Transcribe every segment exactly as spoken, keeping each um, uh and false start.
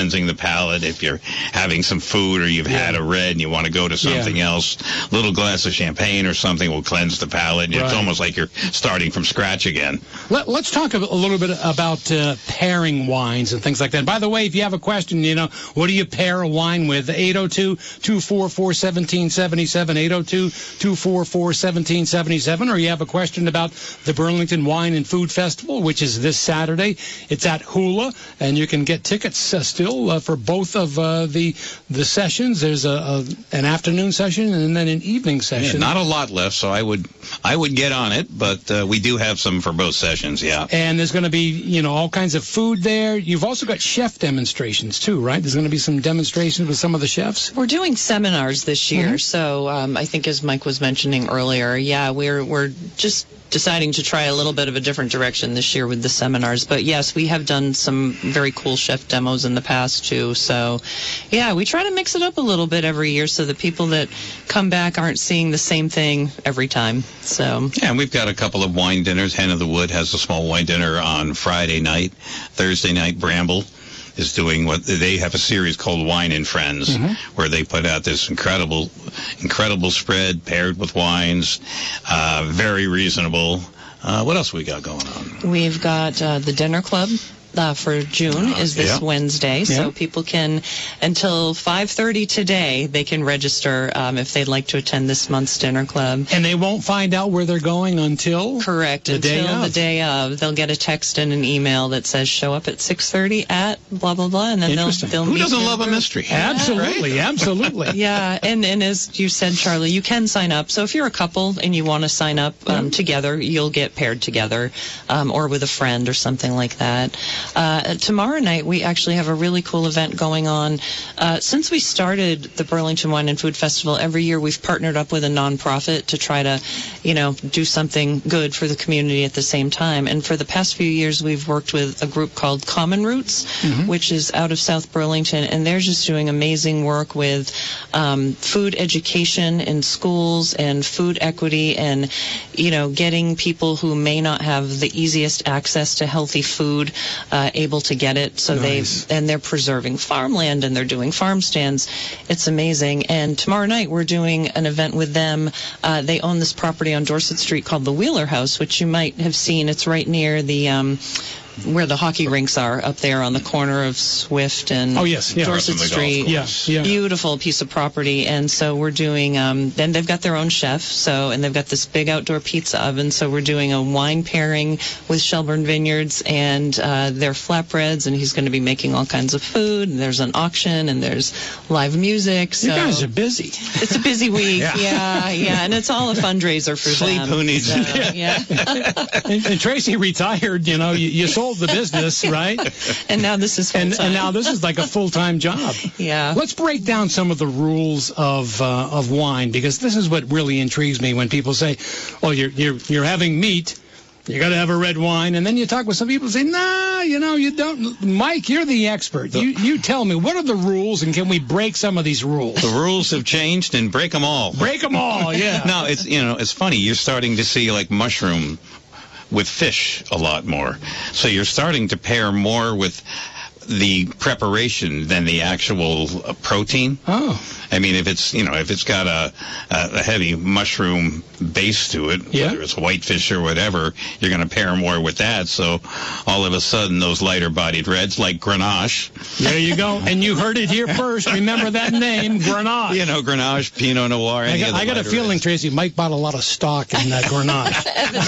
cleansing the palate. If you're having some food or you've yeah. had a red and you want to go to something yeah. else, a little glass of champagne or something will cleanse the palate. Right. It's almost like you're starting from scratch again. Let, let's talk a, a little bit about uh, pairing wines and things like that. By the way, if you have a question, you know, what do you pair a wine with? eight oh two, two four four, one seven seven seven, eight oh two, two four four, one seven seven seven, or you have a question about the Burlington Wine and Food Festival, which is this Saturday. It's at Hula, and you can get tickets uh, still uh, for both of uh, the the sessions. There's a, a an afternoon session and then an evening session. Yeah, not a lot left, so I would I would get on it, but uh, we do have some for both sessions, yeah. And there's going to be, you know, all kinds of food there. You've also got chef demonstrations, too, right? There's going to be some demonstrations with some of the chefs. We're doing seminars this year, mm-hmm. so um, I think as Mike was mentioning earlier, yeah, we're we're just deciding to try a little bit of a different direction this year with the seminars. But yes, we have done some very cool chef demos in the past too. So yeah, we try to mix it up a little bit every year so that people that come back aren't seeing the same thing every time. So yeah, and we've got a couple of wine dinners. Hen of the Wood has a small wine dinner on Friday night. Thursday night, Bramble is doing what they have a series called Wine and Friends, mm-hmm. where they put out this incredible, incredible spread paired with wines, uh, very reasonable. Uh, what else we got going on? We've got uh, the Dinner Club. Uh, for June is this yeah. Wednesday, yeah. so people can, until five thirty today, they can register um, if they'd like to attend this month's dinner club. And they won't find out where they're going until? Correct, the until day the of. day of. They'll get a text and an email that says show up at six thirty at blah, blah, blah, and then they'll, they'll Who meet doesn't their love group. a mystery? Yeah, absolutely, right? absolutely. Yeah, and, and as you said, Charlie, you can sign up. So if you're a couple and you want to sign up um, yeah. together, you'll get paired together um, or with a friend or something like that. Uh, tomorrow Tomorrow night, we actually have a really cool event going on. Uh, since we started the Burlington Wine and Food Festival, every year we've partnered up with a nonprofit to try to, you know, do something good for the community at the same time. And for the past few years, we've worked with a group called Common Roots, mm-hmm. which is out of South Burlington, and they're just doing amazing work with um, food education in schools and food equity and, you know, getting people who may not have the easiest access to healthy food uh, able to get it. So nice. they and they're preserving farmland and they're doing farm stands. It's amazing. And tomorrow night we're doing an event with them. Uh, they own this property on Dorset Street called the Wheeler House, which you might have seen. It's right near the um, where the hockey rinks are up there on the corner of Swift and oh, yes, yeah. Dorset Street. Yeah, yeah. Beautiful piece of property. And so we're doing, um, then they've got their own chef, so, and they've got this big outdoor pizza oven. So we're doing a wine pairing with Shelburne Vineyards and uh, their flatbreads, and he's going to be making all kinds of food. And there's an auction and there's live music. So you guys are busy. It's a busy week. yeah. yeah, yeah. And it's all a fundraiser for Sleep them. who needs so, it. Yeah. and, and Tracy retired, you know, you, you sold the business, right? And now this is full-time. And, and now this is like a full-time job. Yeah. Let's break down some of the rules of uh, of wine, because this is what really intrigues me when people say, "Oh, you're you're you're having meat, you got to have a red wine," and then you talk with some people and say, "Nah, you know, you don't." Mike, you're the expert. You you tell me, what are the rules, and can we break some of these rules? The rules have changed, and break them all. Break them all, yeah. No, it's you know, it's funny. You're starting to see like mushroom with fish a lot more. So you're starting to pair more with the preparation than the actual uh, protein. Oh. I mean, if it's, you know, if it's got a, a, a heavy mushroom base to it, yeah. whether it's whitefish or whatever, you're going to pair more with that. So all of a sudden, those lighter-bodied reds like Grenache. There you go. And you heard it here first. Remember that name, Grenache. You know, Grenache, Pinot Noir, any I got, of the I got a feeling, reds. Tracy, Mike bought a lot of stock in that Grenache.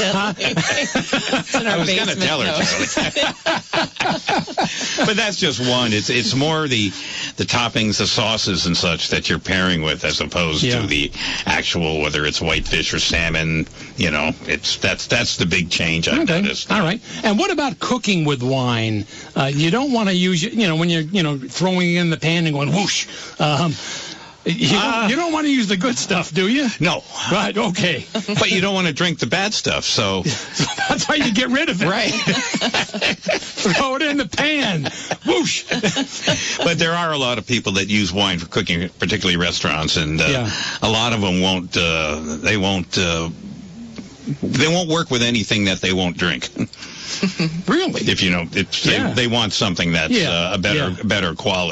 It's in our I was going to tell her, Charlie. But that's just one. It's it's more the the toppings, the sauces and such that you're pairing with, as opposed yeah. to the actual, whether it's whitefish or salmon. You know, it's that's that's the big change I've okay. noticed. All right. And what about cooking with wine? Uh, you don't want to use, you know, when you're, you know, throwing it in the pan and going whoosh. Um, You don't, uh, you don't want to use the good stuff, do you? No. Right, okay. But you don't want to drink the bad stuff, so... so that's how you get rid of it. Right. Throw it in the pan. Whoosh. But there are a lot of people that use wine for cooking, particularly restaurants, and uh, yeah. a lot of them won't, uh, they won't, uh, they won't work with anything that they won't drink. Really? If you know, it's, Yeah. they, they want something that's Yeah. uh, a better Yeah. better quality.